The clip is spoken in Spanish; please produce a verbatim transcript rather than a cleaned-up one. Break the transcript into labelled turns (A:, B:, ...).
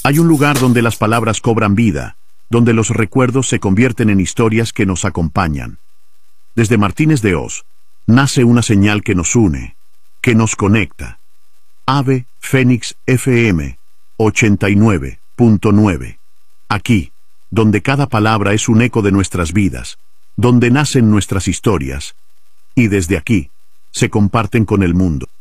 A: Hay un lugar donde las palabras cobran vida, donde los recuerdos se convierten en historias que nos acompañan. Desde Martínez de Oz, nace una señal que nos une, que nos conecta. Ave Fénix F M ochenta y nueve punto nueve. Aquí, donde cada palabra es un eco de nuestras vidas, donde nacen nuestras historias, y desde aquí, se comparten con el mundo.